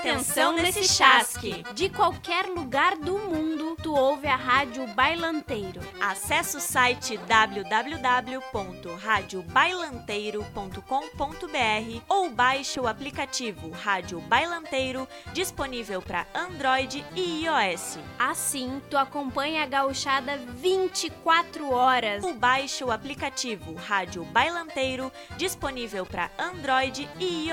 Atenção nesse chasque! De qualquer lugar do mundo, tu ouve a Rádio Bailanteiro. Acesse o site www.radiobailanteiro.com.br ou baixe o aplicativo Rádio Bailanteiro, disponível para Android e iOS. Assim, tu acompanha a gauchada 24 horas. Ou baixe o aplicativo Rádio Bailanteiro, disponível para Android e iOS.